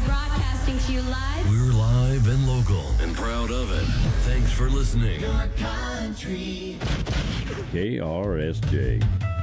Broadcasting to you live. We're live and local and proud of it. Thanks for listening. KRSJ.